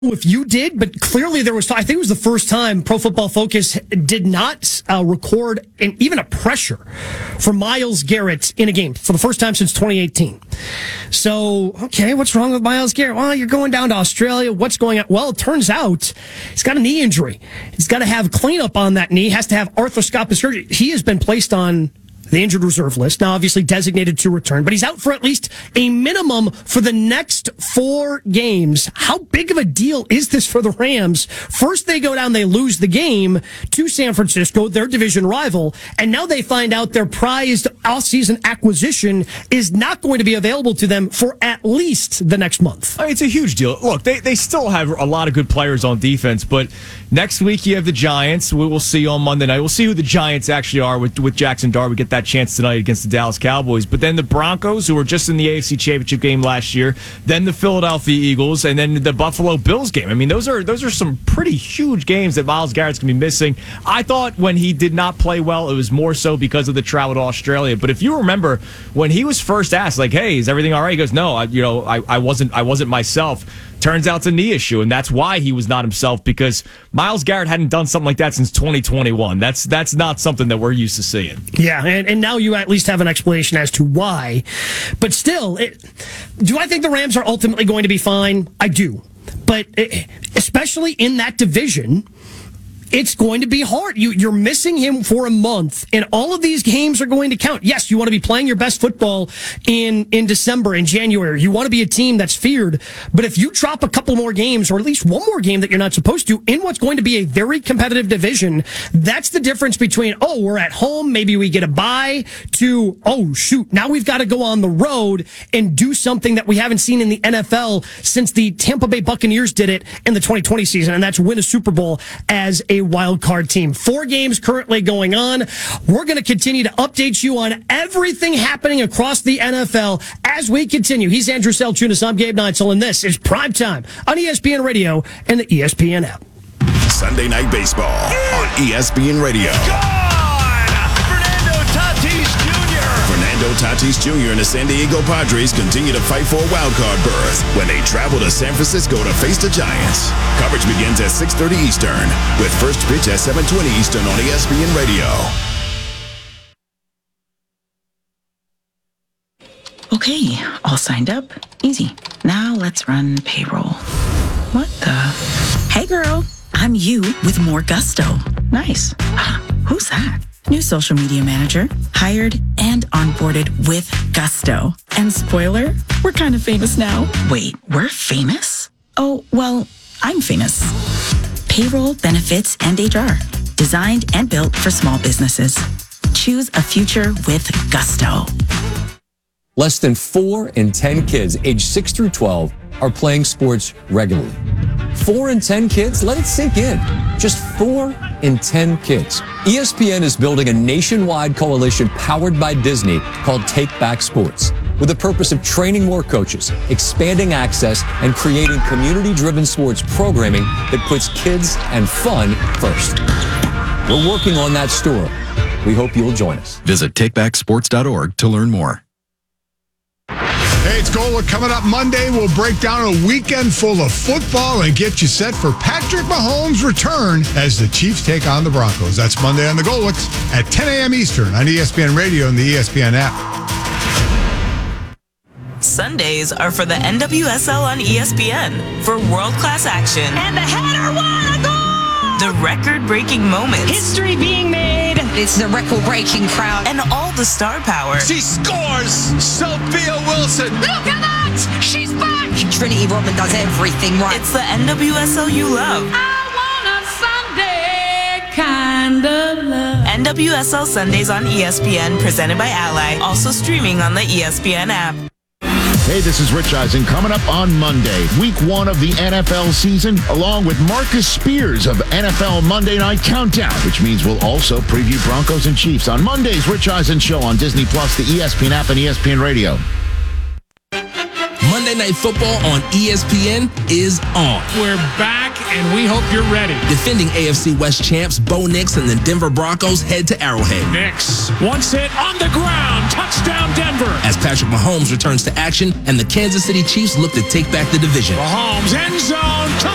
if you did, but clearly there was, I think it was the first time Pro Football Focus did not record even a pressure for Myles Garrett in a game for the first time since 2018. So, okay, what's wrong with Myles Garrett? Well, you're going down to Australia. What's going on? Well, it turns out he's got a knee injury. He's got to have cleanup on that knee, has to have arthroscopic surgery. He has been placed on the injured reserve list, now obviously designated to return, but he's out for at least a minimum for the next 4 games. How big of a deal is this for the Rams? First they go down, they lose the game to San Francisco, their division rival, and now they find out their prized off-season acquisition is not going to be available to them for at least the next month. I mean, it's a huge deal. Look, they still have a lot of good players on defense, but next week you have the Giants. We will see on Monday night. We'll see who the Giants actually are with Jackson Dart. We get that chance tonight against the Dallas Cowboys. But then the Broncos, who were just in the AFC Championship game last year, then the Philadelphia Eagles, and then the Buffalo Bills game. I mean, those are some pretty huge games that Myles Garrett's going to be missing. I thought when he did not play well, it was more so because of the travel to Australia. But if you remember, when he was first asked, like, hey, is everything all right? He goes, no, I wasn't myself. Turns out it's a knee issue, and that's why he was not himself, because Myles Garrett hadn't done something like that since 2021. That's not something that we're used to seeing. Yeah, and now you at least have an explanation as to why. But still, do I think the Rams are ultimately going to be fine? I do. But especially in that division, it's going to be hard. You're missing him for a month, and all of these games are going to count. Yes, you want to be playing your best football in December and January. You want to be a team that's feared. But if you drop a couple more games, or at least one more game that you're not supposed to, in what's going to be a very competitive division, that's the difference between, oh, we're at home, maybe we get a bye, to, oh, shoot, now we've got to go on the road and do something that we haven't seen in the NFL since the Tampa Bay Buccaneers did it in the 2020 season, and that's win a Super Bowl as a wild card team. 4 games currently going on. We're going to continue to update you on everything happening across the NFL as we continue. He's Andrew Selchunas. I'm Gabe Neitzel, and this is Prime Time on ESPN Radio and the ESPN app. Sunday Night Baseball on ESPN Radio. Fernando Tatis Jr. and the San Diego Padres continue to fight for a wildcard berth when they travel to San Francisco to face the Giants. Coverage begins at 6:30 Eastern, with first pitch at 7:20 Eastern on ESPN Radio. Okay, all signed up. Easy. Now let's run payroll. What the? Hey girl, I'm you with more gusto. Nice. Who's that? New social media manager, hired and onboarded with gusto. And spoiler, we're kind of famous now. Wait, we're famous? Oh, well, I'm famous. Payroll, benefits, and HR. Designed and built for small businesses. Choose a future with gusto. Less than 4 in 10 kids aged 6 through 12 are playing sports regularly. 4 in 10 kids? Let it sink in. Just 4 in 10 kids. ESPN is building a nationwide coalition powered by Disney called Take Back Sports, with the purpose of training more coaches, expanding access, and creating community-driven sports programming that puts kids and fun first. We're working on that story. We hope you'll join us. Visit takebacksports.org to learn more. Hey, it's Gola. Coming up Monday, we'll break down a weekend full of football and get you set for Patrick Mahomes' return as the Chiefs take on the Broncos. That's Monday on the Golix at 10 a.m. Eastern on ESPN Radio and the ESPN app. Sundays are for the NWSL on ESPN for world-class action. And the header, what a goal! The record-breaking moments. History being made. It's the record-breaking crowd. And all the star power. She scores! Sophia Wilson! Look at that! She's back! Trinity Rodman does everything right. It's the NWSL you love. I want a Sunday kind of love. NWSL Sundays on ESPN, presented by Ally. Also streaming on the ESPN app. Hey, this is Rich Eisen. Coming up on Monday, week 1 of the NFL season, along with Marcus Spears of NFL Monday Night Countdown, which means we'll also preview Broncos and Chiefs on Monday's Rich Eisen Show on Disney+, the ESPN app, and ESPN Radio. Monday Night Football on ESPN is on. We're back, and we hope you're ready. Defending AFC West champs Bo Nix and the Denver Broncos head to Arrowhead. Nix, once hit on the ground, touchdown Denver. As Patrick Mahomes returns to action and the Kansas City Chiefs look to take back the division. Mahomes, end zone,